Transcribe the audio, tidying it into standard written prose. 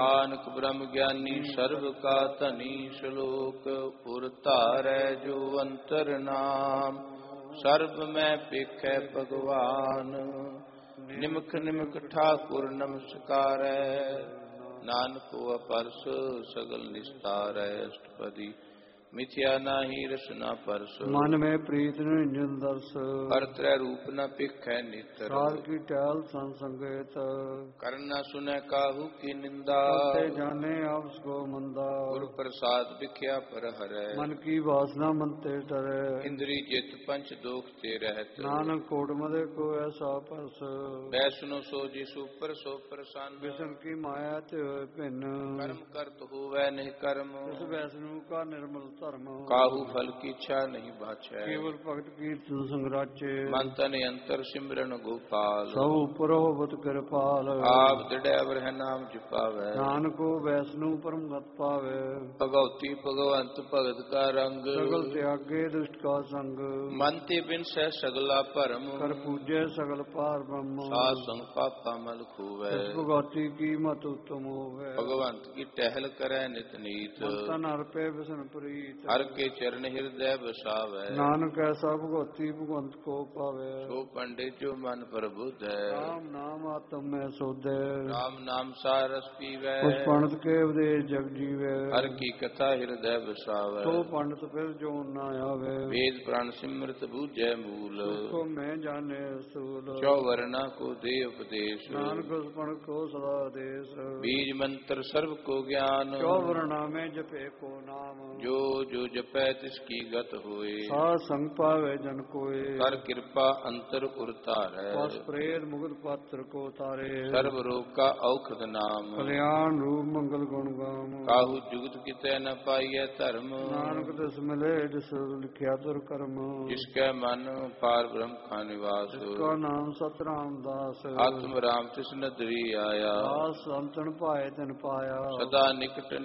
ਨਾਨਕ ਬ੍ਰਹਮ ਗਿਆਨੀ ਸਰਬ ਕਾ ਧਨੀ। ਸ਼ਲੋਕ ਪੁਰ ਧਾਰੈ ਜੋ ਅੰਤਰ ਨਾਮ, ਸਰਬ ਮੈਂ ਪੇਖੈ ਭਗਵਾਨ। ਨਿਮਖ ਨਿਮਖ ਠਾਕੁਰ ਨਮਸਕਾਰੈ, ਨਾਨਕ ਹੋਆ ਪਰਸ ਸਗਲ ਨਿਸਤਾਰੈ। ਅਸ਼ਟਪਦੀ। ਮਿਥਿਆ ਨਾਹੀ ਰਸਨਾ ਪਰਸ, ਮਨ ਮੈਂ ਪ੍ਰੀਤ ਨਿਰੰਜਨ ਦਰਸ। ਹਰ ਤ੍ਰੈ ਰੂਪ ਨ ਪੇਖੈ ਨਿਤਰ, ਸਾਧ ਕੀ ਟਹਿਲ ਸੰਸੰਗੇਤ। ਕਰਨ ਨ ਸੁਨੈ ਕਾਹੂ ਕੀ ਨਿੰਦਾ, ਤੇ ਜਾਣੇ ਆਪਸ ਕੋ ਮੰਦਾ। ਗੁਰ ਪ੍ਰਸਾਦ ਵਿਖਿਆ ਪਰ ਹਰੈ, ਮਨ ਕੀ ਵਾਸਨਾ ਮਨ ਤੇ ਟਰੈ। ਇੰਦਰੀ ਜਿਤ ਪੰਚ ਦੋਖ ਤੇ ਰਹਿਤ, ਨਾਨਕ ਕੋਟ ਮਦੇ ਕੋ ਐਸਾ ਪਰਸ। ਵੈਸਨੋ ਸੋ ਜਿਸੁ ਪਰ ਸੋ ਪ੍ਰਸੰਨ, ਵਿਸ਼ਨ ਕੀ ਮਾਇਆ ਤੇ ਹੋਏ ਭਿੰਨ। ਕਰਮ ਕਰਤ ਹੋਵੈ ਨਹੀਂ ਕਰਮ, ਇਸ ਵੈਸਨੂ ਕਾ ਨਿਰਮਲ ਧਰਮ। ਕਾਹੂ ਫਲ ਕੀ ਇੱਛਾ ਨਹੀਂ ਬਾਛੈ, ਕੇਵਲ ਭਗਤ ਕੀਰਤਨ ਸੰਗਰਾਚੇ। ਮਨ ਤਨ ਅੰਤਰ ਸਿਮਰਨ ਗੋਪਾਲ, ਸਭ ਉਪਰ ਹੋਵਤ ਕਿਰਪਾਲ। ਆਪ ਦ੍ਰਿੜੈ ਰਹਿ ਨਾਮ ਜਪਾਵੈ, ਨਾਨਕੋ ਵੈਸਨੂ ਪਰਮ ਗਤ ਪਾਵੇ। ਭਗਉਤੀ ਭਗਵੰਤ ਭਗਤ ਕਾ ਰੰਗ, ਸਗਲ ਤਿਆਗੇ ਦੁਸ਼ਟ ਕਾ ਸੰਗ। ਮਨ ਤੇ ਬਿਨਸੈ ਸਗਲਾ ਭਰਮ, ਕਰ ਪੂਜੈ ਸਗਲ ਪਾਰ ਬ੍ਰਹਮ। ਸਾਧ ਸੰਗ ਪਾਪਾ ਮਲ ਖੂਵੈ, ਇਸ ਭਗਵਤੀ ਕੀ ਮਤ ਉਤਮ ਹੋਵੇ। ਭਗਵੰਤ ਕੀ ਟਹਿਲ ਕਰੈ ਨਿਤ ਨੀਤ, ਮਨ ਤਨ ਅਰਪੇ ਵਿਸ਼ਨ ਪ੍ਰੀਤ। ਹਰ ਕੇ ਚਰਨ ਹਿਰਦੈ ਵਸਾਵੈ, ਨਾਨਕ ਐਸਾ ਭਗਵਤੀ ਭਗਵੰਤ ਕੋ ਪਾਵੇ। ਸੋ ਪੰਡਿਤ ਜੋ ਮਨ ਪ੍ਰਬੁੱਧ ਹੈ, ਰਾਮ ਨਾਮ ਆਤਮ ਮੈਂ ਸੋਧੈ। ਰਾਮ ਨਾਮ ਸਾਰ ਰਸ ਪੀਵੈ, ਉਸ ਪੰਡਤ ਕੇ ਉਪਦੇਸ਼ ਜਗ ਜੀਵੈ। ਹਰ ਕੀ ਕਥਾ ਹਿਰਦੈ ਵਸਾਵੈ, ਸੋ ਪੰਡਤ ਫਿਰ ਜੋ ਨਾ ਆਵੇ। ਵੇਦ ਪ੍ਰਾਣ ਸਿਮਰਤ ਬੂਝੈ ਮੂਲ, ਕੋ ਮੈਂ ਜਾਣੇ ਸੂਲ। ਚੌ ਵਰਨਾ ਕੋ ਦੇ ਉਪਦੇਸ਼, ਨਾਨਕ ਉਸ ਪੰਡਤ ਕੋ ਸਦਾ ਦੇਸ। ਬੀਜ ਮੰਤਰ ਸਰਬ ਕੋ ਗਿਆਨ, ਚੌ ਵਰਨਾ ਮੈਂ ਜਪੇ ਕੋ ਨਾਮ। ਜੋ ਜੋ ਜਪੈ ਤਿਸ ਕੀ ਗਤ ਹੋਏ, ਸਾਧ ਸੰਗ ਪਾਵੇ ਜਨ ਕੋਏ। ਕਰ ਕਿਰਪਾ ਅੰਤਰ ਉਰ ਧਾਰੈ, ਬਸ ਪ੍ਰੇਤ ਮੁਗਧ ਪਾਤਰ ਕੋ ਤਾਰੇ। ਸਰਬ ਰੋਗ ਕਾ ਔਖਦ ਨਾਮ, ਕਲਿਆਣ ਰੂਪ ਮੰਗਲ ਗੁਣ ਗਾਮ। ਕਾਹੂ ਜੁਗਤ ਕਿਤੈ ਨ ਪਾਈਐ ਧਰਮ, ਨਾਨਕ ਤਿਸ ਮਿਲੇ ਜਿਸ ਲਿਖਿਆ ਤੁਰ ਕਰਮ। ਜਿਸ ਕੈ ਮਨ ਪਾਰ ਬ੍ਰਹਮ ਕਾ ਨਿਵਾਸ, ਕਾ ਨਾਮ ਸਤ ਰਾਮਦਾਸ। ਆਤਮ ਰਾਮ ਤਿਸ ਨਦਰੀ ਆਇਆ, ਆਸ ਸੰਤਨ ਪਾਏ ਤਨ ਪਾਇਆ। ਸਦਾ ਨਿਕਟ